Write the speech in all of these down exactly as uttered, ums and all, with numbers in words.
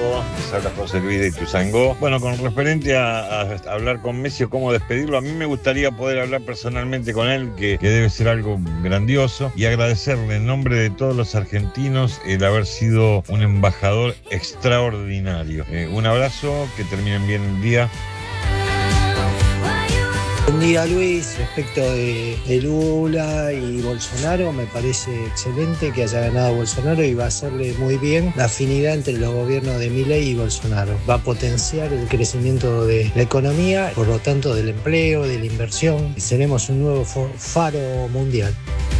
equipo, les habla José Luis de Ituzaingó. Bueno, con referente a, a hablar con Messi o cómo despedirlo, a mí me gustaría poder hablar personalmente con él, que, que debe ser algo grandioso, y agradecerle en nombre de todos los argentinos el haber sido un embajador extraordinario. Eh, un abrazo, que terminen bien el día. Buen día, Luis. Respecto de, de Lula y Bolsonaro, me parece excelente que haya ganado Bolsonaro y va a hacerle muy bien la afinidad entre los gobiernos de Milei y Bolsonaro. Va a potenciar el crecimiento de la economía, por lo tanto del empleo, de la inversión. Seremos un nuevo faro mundial.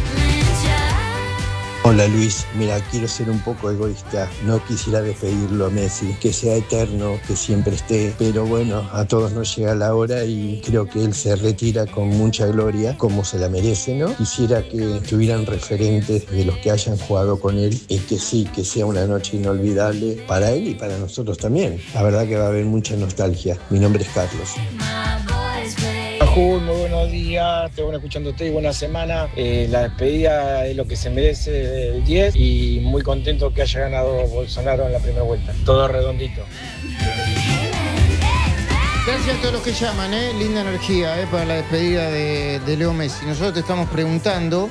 Hola Luis, mira, quiero ser un poco egoísta, no quisiera despedirlo a Messi, que sea eterno, que siempre esté, pero bueno, a todos nos llega la hora y creo que él se retira con mucha gloria, como se la merece, ¿no? Quisiera que tuvieran referentes de los que hayan jugado con él y que sí, que sea una noche inolvidable para él y para nosotros también. La verdad que va a haber mucha nostalgia. Mi nombre es Carlos. Muy buenos días, te bueno escuchándote y buena semana. Eh, la despedida es lo que se merece el diez y muy contento que haya ganado Bolsonaro en la primera vuelta. Todo redondito. Gracias a todos los que llaman, ¿eh? Linda energía ¿eh? para la despedida de, de Leo Messi. Nosotros te estamos preguntando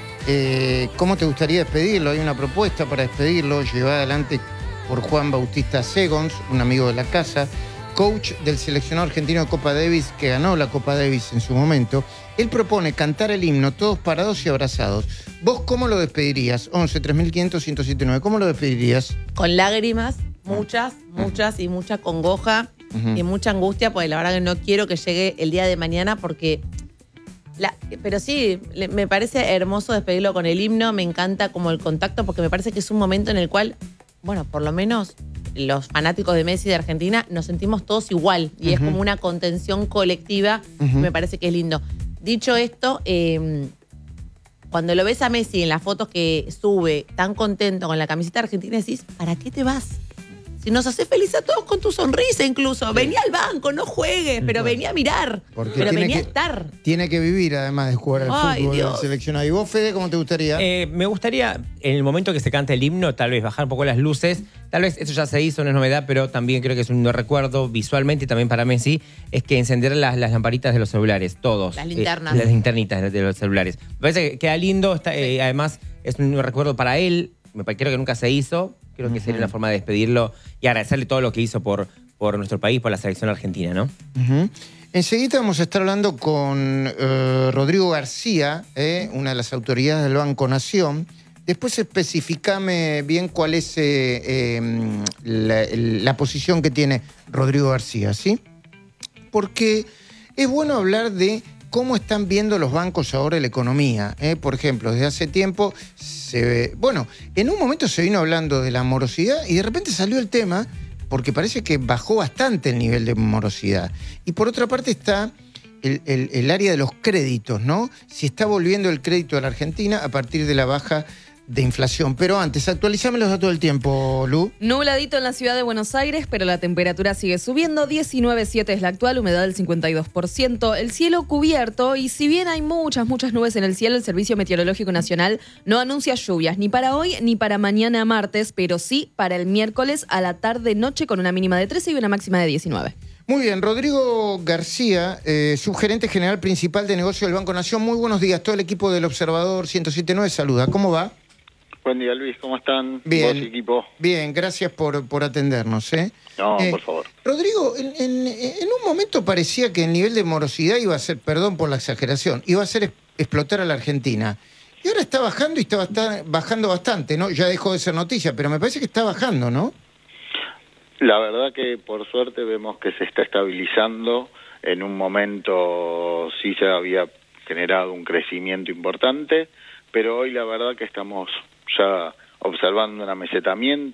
eh, cómo te gustaría despedirlo. Hay una propuesta para despedirlo, llevada adelante por Juan Bautista Segons, un amigo de la casa, coach del seleccionado argentino de Copa Davis, que ganó la Copa Davis en su momento. Él propone cantar el himno todos parados y abrazados. ¿Vos cómo lo despedirías? once, tres mil quinientos, ciento setenta y nueve. ¿Cómo lo despedirías? Con lágrimas, muchas, muchas y mucha congoja uh-huh. y mucha angustia, porque la verdad que no quiero que llegue el día de mañana, porque... La, pero sí, le, me parece hermoso despedirlo con el himno. Me encanta como el contacto, porque me parece que es un momento en el cual, bueno, por lo menos... los fanáticos de Messi de Argentina nos sentimos todos igual y uh-huh. es como una contención colectiva. Uh-huh. Me parece que es lindo. Dicho esto, eh, cuando lo ves a Messi en las fotos que sube tan contento con la camiseta argentina, decís, ¿para qué te vas? Si nos haces feliz a todos con tu sonrisa incluso. Sí. Vení al banco, no juegues, pero bueno, vení a mirar. Porque pero vení que, a estar. Tiene que vivir, además de jugar al Ay, fútbol Dios. seleccionado. ¿Y vos, Fede, cómo te gustaría? Eh, me gustaría, en el momento que se cante el himno, tal vez bajar un poco las luces. Tal vez eso ya se hizo, no es novedad, pero también creo que es un lindo recuerdo visualmente y también para Messi, es que encender las, las lamparitas de los celulares, todos. Las linternas. Eh, las linternitas de los celulares. Me parece que queda lindo, está, eh, además es un recuerdo para él. Creo que nunca se hizo. Creo que uh-huh. sería una forma de despedirlo y agradecerle todo lo que hizo por, por nuestro país, por la selección argentina, ¿no? Uh-huh. Enseguida vamos a estar hablando con uh, Rodrigo García, eh, una de las autoridades del Banco Nación. Después especificame bien cuál es eh, eh, la, la posición que tiene Rodrigo García, ¿sí? Porque es bueno hablar de cómo están viendo los bancos ahora la economía. ¿eh? Por ejemplo, desde hace tiempo, se ve, bueno, en un momento se vino hablando de la morosidad y de repente salió el tema porque parece que bajó bastante el nivel de morosidad. Y por otra parte está el, el, el área de los créditos, ¿no? Si está volviendo el crédito a la Argentina a partir de la baja de inflación. Pero antes, actualizame los datos del tiempo, Lu. Nubladito en la ciudad de Buenos Aires, pero la temperatura sigue subiendo. diecinueve coma siete es la actual, humedad del cincuenta y dos por ciento. El cielo cubierto, y si bien hay muchas, muchas nubes en el cielo, el Servicio Meteorológico Nacional no anuncia lluvias ni para hoy ni para mañana martes, pero sí para el miércoles a la tarde-noche con una mínima de trece y una máxima de diecinueve. Muy bien, Rodrigo García, eh, subgerente general principal de negocio del Banco Nación. Muy buenos días, todo el equipo del Observador ciento setenta y nueve saluda. ¿Cómo va? Buen día, Luis. ¿Cómo están? Bien. ¿Vos, equipo? Bien, gracias por, por atendernos. ¿eh? No, eh, por favor. Rodrigo, en, en, en un momento parecía que el nivel de morosidad iba a ser, perdón por la exageración, iba a ser explotar a la Argentina. Y ahora está bajando y está bast- bajando bastante, ¿no? Ya dejó de ser noticia, pero me parece que está bajando, ¿no? La verdad que por suerte vemos que se está estabilizando. En un momento sí se había generado un crecimiento importante, pero hoy la verdad que estamos ya observando un amesetamiento.